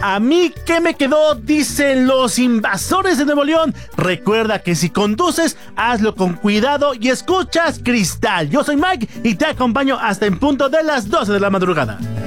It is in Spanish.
A mí, ¿qué me quedó? Dicen los Invasores de Nuevo León. Recuerda que si conduces, hazlo con cuidado y escuchas Cristal. Yo soy Mike y te acompaño hasta en punto de las 12 de la madrugada.